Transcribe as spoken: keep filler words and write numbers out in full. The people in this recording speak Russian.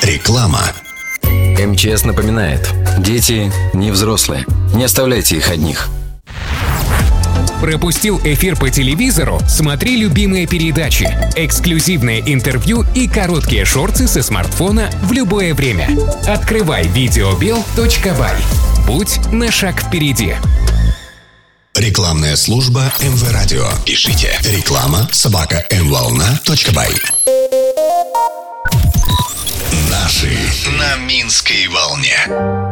Реклама. эм че эс напоминает: дети не взрослые. Не оставляйте их одних. Пропустил эфир по телевизору? Смотри любимые передачи, эксклюзивные интервью и короткие шорты со смартфона в любое время. Открывай видеобел точка бай. Будь на шаг впереди. Рекламная служба эм вэ Радио. Пишите реклама собака эм волна точка бай. Наши на Минской волне.